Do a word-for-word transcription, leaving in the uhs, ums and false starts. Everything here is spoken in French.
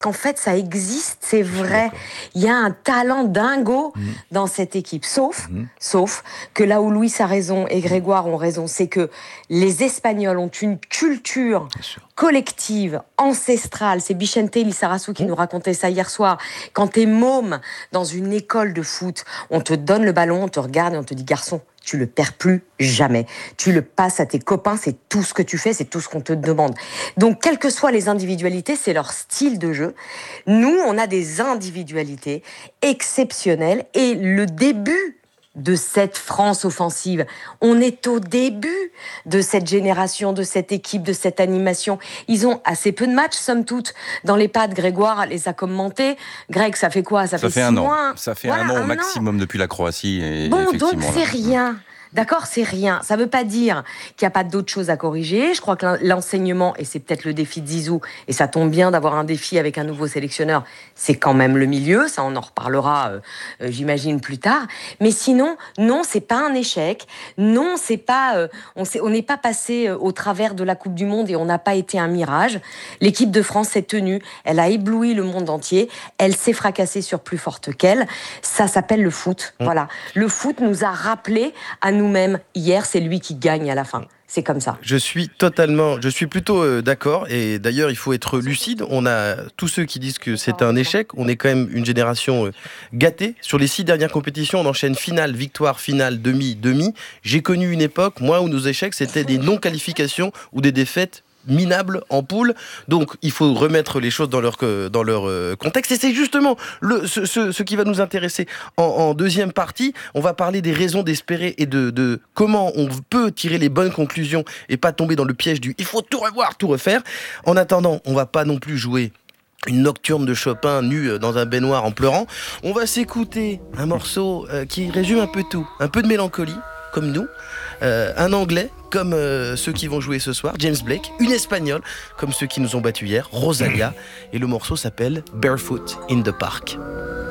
qu'en fait ça existe, c'est vrai. Il y a un talent dingo mmh. dans cette équipe. Sauf, mmh. sauf que là où Luis a raison et Grégoire ont raison, c'est que les Espagnols ont une culture collective, ancestrale. C'est Vicente Lizarazu qui mmh. nous racontait ça hier soir. Quand t'es môme dans une école de foot, on te donne le ballon, on te regarde et on te dit garçon, tu le perds plus jamais. Tu le passes à tes copains, c'est tout ce que tu fais, c'est tout ce qu'on te demande. Donc, quelles que soient les individualités, c'est leur style de jeu. Nous, on a des individualités exceptionnelles et le début de cette France offensive. On est au début de cette génération, de cette équipe, de cette animation. Ils ont assez peu de matchs, somme toute. Dans les pattes, Grégoire les a commentés. Greg, ça fait quoi ? Ça, ça fait, fait six un mois. an. Ça fait voilà, un an un au maximum an. depuis la Croatie. Et bon, donc c'est là. rien. D'accord, c'est rien. Ça ne veut pas dire qu'il n'y a pas d'autres choses à corriger. Je crois que l'enseignement, et c'est peut-être le défi de Zizou, et ça tombe bien d'avoir un défi avec un nouveau sélectionneur, c'est quand même le milieu. Ça, on en reparlera, euh, euh, j'imagine, plus tard. Mais sinon, non, c'est pas un échec. Non, c'est pas, euh, on s'est, on n'est pas passé euh, au travers de la Coupe du Monde et on n'a pas été un mirage. L'équipe de France s'est tenue. Elle a ébloui le monde entier. Elle s'est fracassée sur plus forte qu'elle. Ça s'appelle le foot. Mmh. Voilà. Le foot nous a rappelé à nous nous-mêmes, hier, c'est lui qui gagne à la fin. C'est comme ça. Je suis totalement, je suis plutôt euh, d'accord. Et d'ailleurs, il faut être lucide. On a tous ceux qui disent que c'est un échec. On est quand même une génération euh, gâtée. Sur les six dernières compétitions, on enchaîne finale, victoire, finale, demi, demi. J'ai connu une époque, moi, où nos échecs, c'était des non-qualifications ou des défaites minable en poule. Donc il faut remettre les choses dans leur, dans leur euh, contexte et c'est justement le, ce, ce, ce qui va nous intéresser en, en deuxième partie. On va parler des raisons d'espérer et de, de comment on peut tirer les bonnes conclusions et pas tomber dans le piège du il faut tout revoir, tout refaire. En attendant, on va pas non plus jouer une nocturne de Chopin nue dans un baignoire en pleurant. On va s'écouter un morceau euh, qui résume un peu tout, un peu de mélancolie comme nous, euh, un anglais comme euh, ceux qui vont jouer ce soir, James Blake, une espagnole comme ceux qui nous ont battus hier, Rosalia, et le morceau s'appelle Barefoot in the Park.